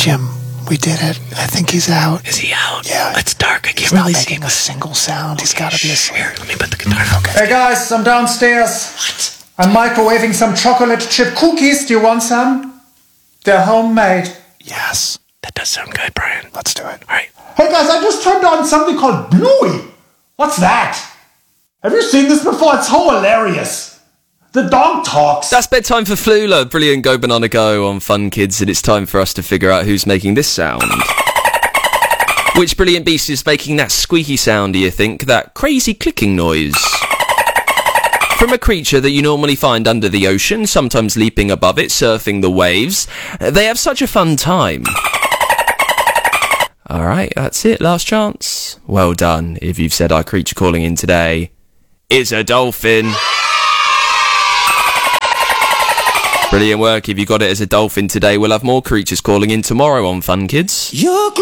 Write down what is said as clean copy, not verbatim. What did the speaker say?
Jim, we did it. I think he's out. Is he out? Yeah. It's dark. I can't He's really not see. making a single sound. He's got to be asleep. Here, let me put the guitar down. Okay. Hey guys, I'm downstairs. What? I'm microwaving some chocolate chip cookies. Do you want some? They're homemade. Yes. That does sound good, Brian. Let's do it. All right. Hey guys, I just turned on something called Bluey. What's that? Have you seen this before? It's hilarious. The dog talks. That's bedtime for Flula. Brilliant Go Banana Go on Fun Kids, and it's time for us to figure out who's making this sound. Which brilliant beast is making that squeaky sound, do you think? That crazy clicking noise? From a creature that you normally find under the ocean, sometimes leaping above it, surfing the waves. They have such a fun time. Alright, that's it, last chance. Well done, if you've said our creature calling in today is a dolphin. Brilliant work, if you got it as a dolphin today. We'll have more creatures calling in tomorrow on Fun Kids.